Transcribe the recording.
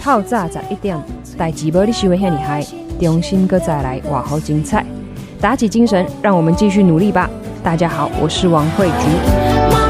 透早11点，代志无你想的遐尼嗨，重新再来哇好精彩，打起精神，让我们继续努力吧。大家好，我是王慧菊。